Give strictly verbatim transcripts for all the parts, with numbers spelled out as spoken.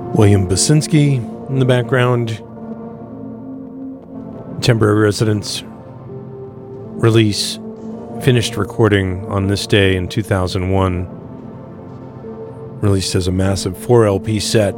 William Basinski in the background. Temporary Residence release, finished recording on this day in two thousand one. Released as a massive four L P set.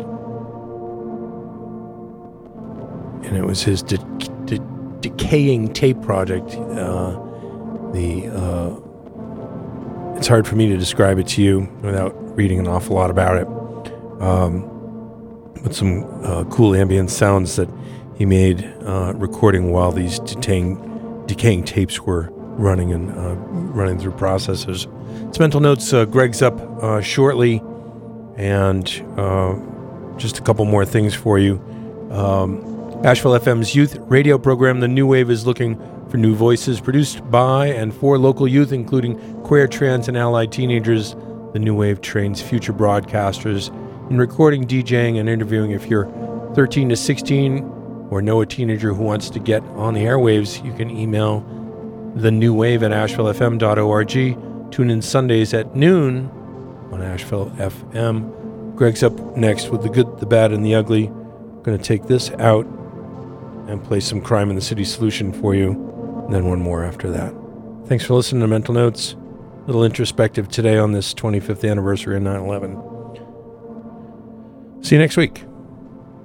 And it was his de- de- decaying tape project. Uh, the uh, it's hard for me to describe it to you without reading an awful lot about it. Um, but some uh, cool ambient sounds that he made uh, recording while these decaying, decaying tapes were running and uh, running through processors. It's Mental Notes. Uh, Greg's up uh, shortly, and uh, just a couple more things for you. Um, Asheville F M's youth radio program, The New Wave, is looking for new voices produced by and for local youth, including queer, trans, and allied teenagers. The New Wave trains future broadcasters in recording, DJing, and interviewing. If you're thirteen to sixteen or know a teenager who wants to get on the airwaves, you can email the new wave at asheville f m dot org. Tune in Sundays at noon on Asheville F M. Greg's up next with the good, the bad, and the ugly. Going to take this out and play some Crime in the City Solution for you, and then one more after that. Thanks for listening to Mental Notes. A little introspective today on this twenty-fifth anniversary of nine eleven. See you next week.